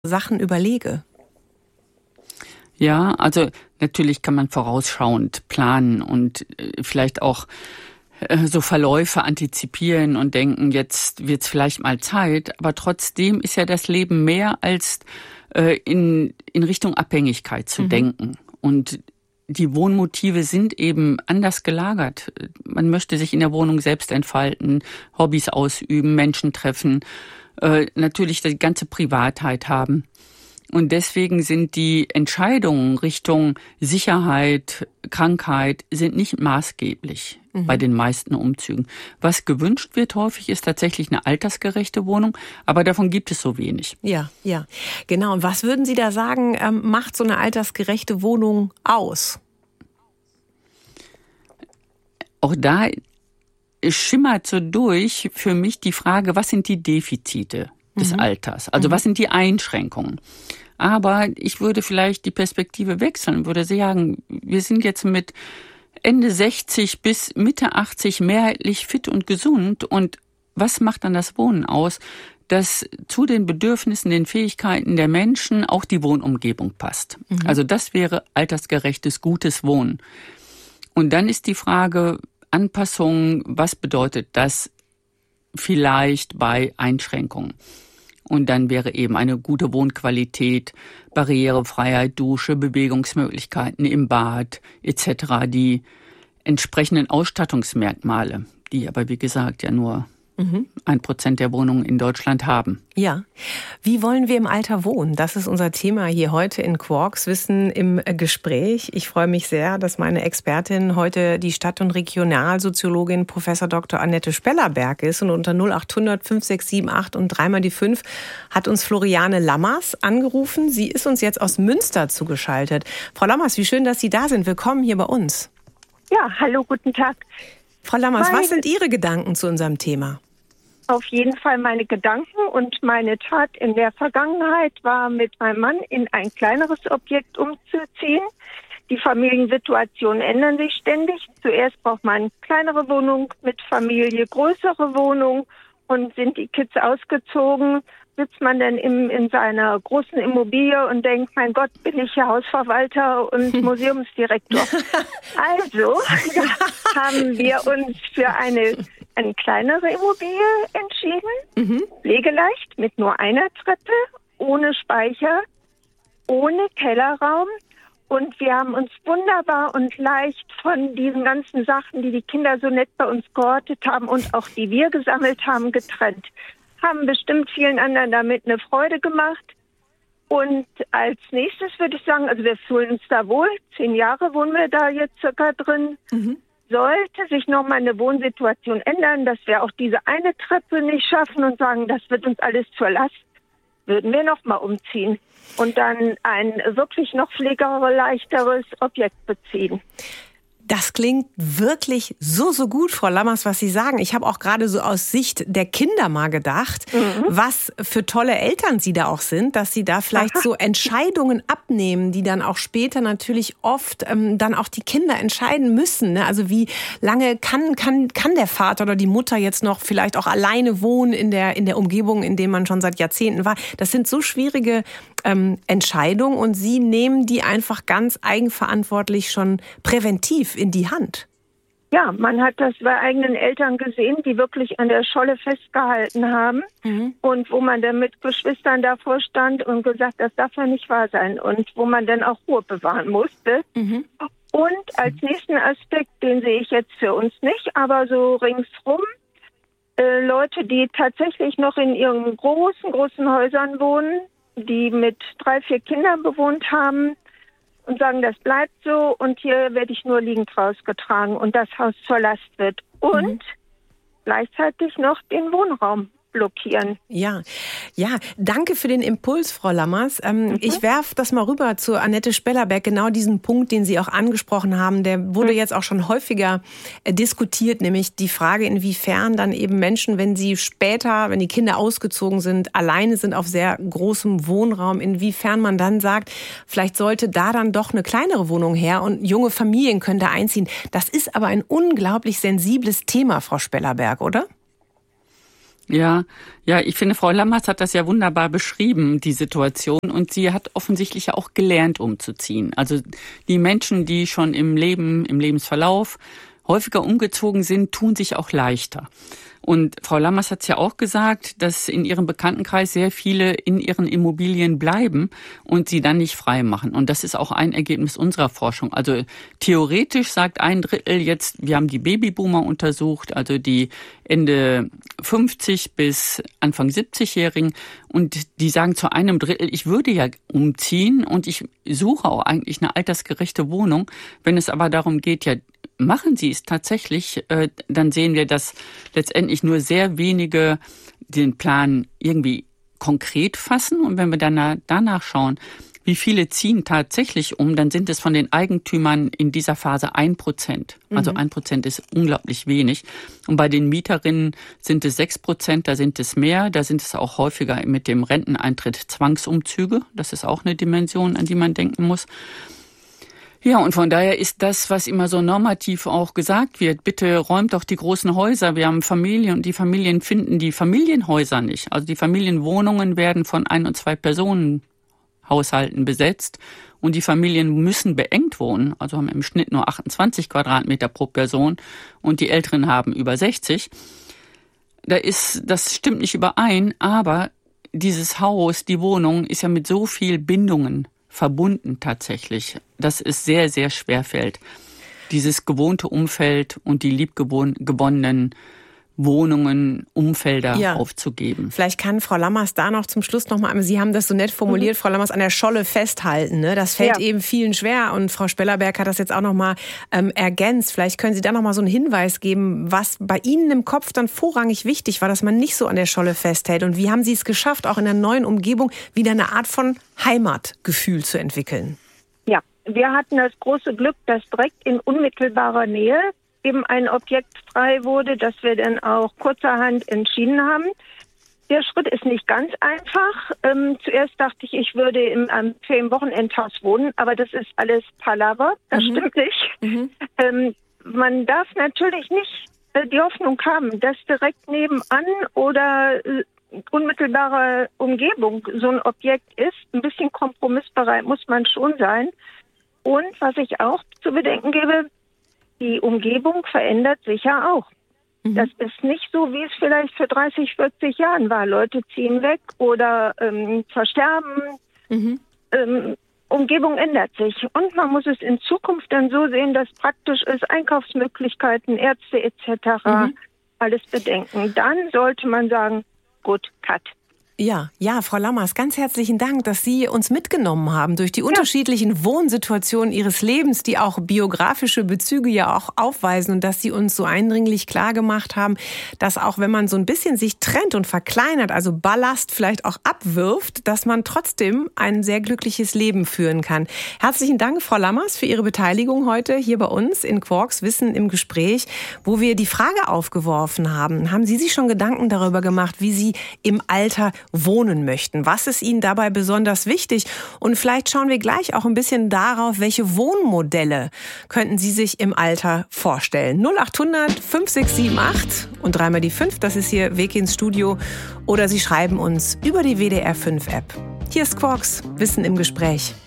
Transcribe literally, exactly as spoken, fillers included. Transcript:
Sachen überlege? Ja, also natürlich kann man vorausschauend planen und äh, vielleicht auch äh, so Verläufe antizipieren und denken, jetzt wird's vielleicht mal Zeit. Aber trotzdem ist ja das Leben mehr als äh, in, in Richtung Abhängigkeit zu mhm. denken. Und die Wohnmotive sind eben anders gelagert. Man möchte sich in der Wohnung selbst entfalten, Hobbys ausüben, Menschen treffen, äh, natürlich die ganze Privatheit haben. Und deswegen sind die Entscheidungen Richtung Sicherheit, Krankheit sind nicht maßgeblich mhm. bei den meisten Umzügen. Was gewünscht wird häufig, ist tatsächlich eine altersgerechte Wohnung, aber davon gibt es so wenig. Ja, ja, genau. Und was würden Sie da sagen, ähm, macht so eine altersgerechte Wohnung aus? Auch da schimmert so durch für mich die Frage, was sind die Defizite des mhm. Alters? Also mhm. was sind die Einschränkungen? Aber ich würde vielleicht die Perspektive wechseln, würde sagen, wir sind jetzt mit Ende sechzig bis Mitte achtzig mehrheitlich fit und gesund. Und was macht dann das Wohnen aus? Dass zu den Bedürfnissen, den Fähigkeiten der Menschen auch die Wohnumgebung passt. Mhm. Also das wäre altersgerechtes, gutes Wohnen. Und dann ist die Frage, Anpassung, was bedeutet das vielleicht bei Einschränkungen? Und dann wäre eben eine gute Wohnqualität, Barrierefreiheit, Dusche, Bewegungsmöglichkeiten im Bad et cetera. Die entsprechenden Ausstattungsmerkmale, die aber wie gesagt ja nur ein Prozent der Wohnungen in Deutschland haben. Ja. Wie wollen wir im Alter wohnen? Das ist unser Thema hier heute in Quarks Wissen im Gespräch. Ich freue mich sehr, dass meine Expertin heute die Stadt- und Regionalsoziologin Professor Doktor Annette Spellerberg ist. Und unter null acht hundert fünf sechs sieben acht und dreimal die fünf hat uns Floriane Lammers angerufen. Sie ist uns jetzt aus Münster zugeschaltet. Frau Lammers, wie schön, dass Sie da sind. Willkommen hier bei uns. Ja, hallo, guten Tag. Frau Lammers, meine, was sind Ihre Gedanken zu unserem Thema? Auf jeden Fall meine Gedanken und meine Tat in der Vergangenheit war, mit meinem Mann in ein kleineres Objekt umzuziehen. Die Familiensituationen ändern sich ständig. Zuerst braucht man eine kleinere Wohnung mit Familie, größere Wohnung, und sind die Kids ausgezogen, sitzt man dann im, in seiner großen Immobilie und denkt, mein Gott, bin ich ja Hausverwalter und Museumsdirektor. Also ja, haben wir uns für eine, eine kleinere Immobilie entschieden, mhm. pflegeleicht, mit nur einer Treppe, ohne Speicher, ohne Kellerraum. Und wir haben uns wunderbar und leicht von diesen ganzen Sachen, die die Kinder so nett bei uns gehortet haben und auch die wir gesammelt haben, getrennt. Haben bestimmt vielen anderen damit eine Freude gemacht. Und als nächstes würde ich sagen, also wir fühlen uns da wohl. Zehn Jahre wohnen wir da jetzt circa drin. Mhm. Sollte sich nochmal eine Wohnsituation ändern, dass wir auch diese eine Treppe nicht schaffen und sagen, das wird uns alles zur Last, würden wir nochmal umziehen und dann ein wirklich noch pflegeres, leichteres Objekt beziehen. Das klingt wirklich so, so gut, Frau Lammers, was Sie sagen. Ich habe auch gerade so aus Sicht der Kinder mal gedacht, mhm. was für tolle Eltern Sie da auch sind, dass Sie da vielleicht Aha. so Entscheidungen abnehmen, die dann auch später natürlich oft ähm, dann auch die Kinder entscheiden müssen. Ne? Also wie lange kann, kann, kann der Vater oder die Mutter jetzt noch vielleicht auch alleine wohnen in der, in der Umgebung, in der man schon seit Jahrzehnten war. Das sind so schwierige ähm, Entscheidungen und Sie nehmen die einfach ganz eigenverantwortlich schon präventiv in die Hand. Ja, man hat das bei eigenen Eltern gesehen, die wirklich an der Scholle festgehalten haben mhm. und wo man dann mit Geschwistern davor stand und gesagt, das darf ja nicht wahr sein und wo man dann auch Ruhe bewahren musste. Mhm. Und als nächsten Aspekt, den sehe ich jetzt für uns nicht, aber so ringsrum, äh, Leute, die tatsächlich noch in ihren großen, großen Häusern wohnen, die mit drei, vier Kindern bewohnt haben, und sagen, das bleibt so und hier werde ich nur liegend rausgetragen und das Haus zur Last wird. Und mhm. gleichzeitig noch den Wohnraum blockieren. Ja, ja, danke für den Impuls, Frau Lammers. Ähm, mhm. Ich werfe das mal rüber zu Annette Spellerberg. Genau diesen Punkt, den Sie auch angesprochen haben, der wurde mhm. jetzt auch schon häufiger äh, diskutiert, nämlich die Frage, inwiefern dann eben Menschen, wenn sie später, wenn die Kinder ausgezogen sind, alleine sind auf sehr großem Wohnraum, inwiefern man dann sagt, vielleicht sollte da dann doch eine kleinere Wohnung her und junge Familien können da einziehen. Das ist aber ein unglaublich sensibles Thema, Frau Spellerberg, oder? Ja, ja, ich finde, Frau Lammers hat das ja wunderbar beschrieben, die Situation. Und sie hat offensichtlich ja auch gelernt, umzuziehen. Also die Menschen, die schon im Leben, im Lebensverlauf häufiger umgezogen sind, tun sich auch leichter. Und Frau Lammers hat es ja auch gesagt, dass in ihrem Bekanntenkreis sehr viele in ihren Immobilien bleiben und sie dann nicht frei machen. Und das ist auch ein Ergebnis unserer Forschung. Also theoretisch sagt ein Drittel jetzt, wir haben die Babyboomer untersucht, also die Ende fünfzig bis Anfang siebzig-Jährigen. Und die sagen zu einem Drittel, ich würde ja umziehen und ich suche auch eigentlich eine altersgerechte Wohnung. Wenn es aber darum geht, ja, machen Sie es tatsächlich, äh, dann sehen wir, dass letztendlich nur sehr wenige den Plan irgendwie konkret fassen. Und wenn wir dann danach schauen, wie viele ziehen tatsächlich um, dann sind es von den Eigentümern in dieser Phase ein Prozent. Also ein Prozent ist unglaublich wenig. Und bei den Mieterinnen sind es sechs Prozent, da sind es mehr. Da sind es auch häufiger mit dem Renteneintritt Zwangsumzüge. Das ist auch eine Dimension, an die man denken muss. Ja, und von daher ist das, was immer so normativ auch gesagt wird, bitte räumt doch die großen Häuser, wir haben Familien und die Familien finden die Familienhäuser nicht. Also die Familienwohnungen werden von ein- und zwei Personenhaushalten besetzt und die Familien müssen beengt wohnen, also haben im Schnitt nur achtundzwanzig Quadratmeter pro Person und die Älteren haben über sechzig. Da ist, das stimmt nicht überein, aber dieses Haus, die Wohnung ist ja mit so viel Bindungen verbunden tatsächlich, dass es sehr, sehr schwer fällt, dieses gewohnte Umfeld und die liebgewonnenen Wohnungen, Umfelder ja. aufzugeben. Vielleicht kann Frau Lammers da noch zum Schluss noch mal, Sie haben das so nett formuliert, mhm. Frau Lammers, an der Scholle festhalten. Ne? Das fällt ja. eben vielen schwer und Frau Spellerberg hat das jetzt auch noch mal ähm, ergänzt. Vielleicht können Sie da noch mal so einen Hinweis geben, was bei Ihnen im Kopf dann vorrangig wichtig war, dass man nicht so an der Scholle festhält. Und wie haben Sie es geschafft, auch in der neuen Umgebung wieder eine Art von Heimatgefühl zu entwickeln? Ja, wir hatten das große Glück, dass direkt in unmittelbarer Nähe eben ein Objekt frei wurde, das wir dann auch kurzerhand entschieden haben. Der Schritt ist nicht ganz einfach. Ähm, zuerst dachte ich, ich würde in einem Ferienwochenendhaus wohnen, aber das ist alles Palaver, das mhm. stimmt nicht. Mhm. Ähm, man darf natürlich nicht äh, die Hoffnung haben, dass direkt nebenan oder äh, unmittelbare Umgebung so ein Objekt ist. Ein bisschen kompromissbereit muss man schon sein. Und was ich auch zu bedenken gebe, die Umgebung verändert sich ja auch. Mhm. Das ist nicht so, wie es vielleicht vor dreißig, vierzig Jahren war. Leute ziehen weg oder ähm, versterben. Mhm. Ähm, Umgebung ändert sich. Und man muss es in Zukunft dann so sehen, dass praktisch ist, Einkaufsmöglichkeiten, Ärzte et cetera Mhm. alles bedenken. Dann sollte man sagen, gut, cut. Ja, ja, Frau Lammers, ganz herzlichen Dank, dass Sie uns mitgenommen haben durch die ja. unterschiedlichen Wohnsituationen Ihres Lebens, die auch biografische Bezüge ja auch aufweisen und dass Sie uns so eindringlich klar gemacht haben, dass auch wenn man so ein bisschen sich trennt und verkleinert, also Ballast vielleicht auch abwirft, dass man trotzdem ein sehr glückliches Leben führen kann. Herzlichen Dank, Frau Lammers, für Ihre Beteiligung heute hier bei uns in Quarks Wissen im Gespräch, wo wir die Frage aufgeworfen haben. Haben Sie sich schon Gedanken darüber gemacht, wie Sie im Alter wohnen möchten? Was ist Ihnen dabei besonders wichtig? Und vielleicht schauen wir gleich auch ein bisschen darauf, welche Wohnmodelle könnten Sie sich im Alter vorstellen? null acht hundert fünf sechs sieben acht und dreimal die fünf, das ist hier Weg ins Studio. Oder Sie schreiben uns über die W D R fünf App. Hier ist Quarks, Wissen im Gespräch.